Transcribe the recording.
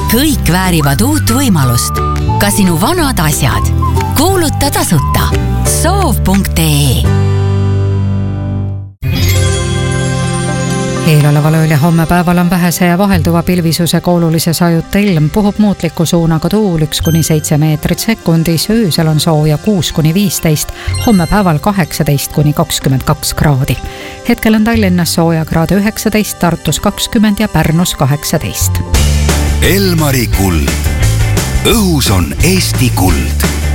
Kõik väärivad uut võimalust. Ka sinu vanad asjad. Kuuluta tasuta. Soov.ee. Eeloleval ööl ja homme päeval on vähese ja vahelduva pilvisusega olulise sajuta ilm, puhub muutliku suunaga tuul 1-7 meetrit sekundis, öösel on sooja 6-15, homme päeval 18-22 kraadi. Hetkel on Tallinnas sooja kraade 19, Tartus 20 ja Pärnus 18. Elmari kuld. Õhus on Eesti kuld.